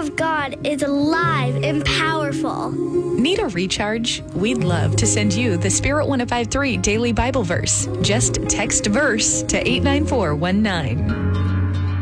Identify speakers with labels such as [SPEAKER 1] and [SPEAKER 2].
[SPEAKER 1] of God is alive and powerful.
[SPEAKER 2] Need a recharge? We'd love to send you the Spirit 1053 Daily Bible Verse. Just text verse to 89419.